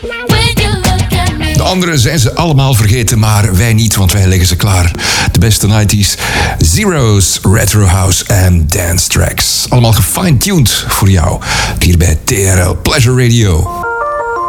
De anderen zijn ze allemaal vergeten, maar wij niet, want wij leggen ze klaar. De beste 90s, Zero's, Retro House en Dance Tracks. Allemaal gefine-tuned voor jou, hier bij TRL Pleasure Radio.